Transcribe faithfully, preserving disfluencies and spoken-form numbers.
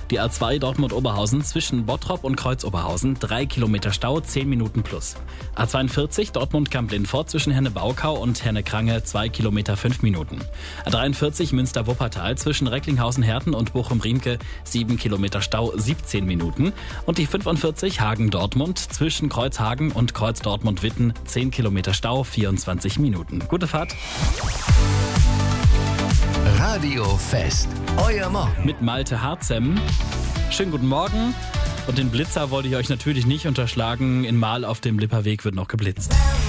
Die A zwei Dortmund-Oberhausen zwischen Bottrop und Kreuz-Oberhausen, drei Kilometer Stau, zehn Minuten plus. A zweiundvierzig Dortmund-Kamp-Lindfort zwischen Henne-Baukau und Henne-Krange, zwei Kilometer, fünf Minuten. A dreiundvierzig Münster-Wuppertal zwischen Recklinghausen-Herten und Bochum-Riemke, sieben Kilometer Stau, siebzehn Minuten. Und die fünfundvierzig Hagen-Dortmund zwischen Kreuzhagen und Kreuz-Dortmund-Witten, zehn Kilometer Stau, vierundzwanzig Minuten. Gute Fahrt. Radio Fest, euer Morgen. Mit Malte Harzem. Schönen guten Morgen. Und den Blitzer wollte ich euch natürlich nicht unterschlagen. In Mahl auf dem Lipperweg wird noch geblitzt.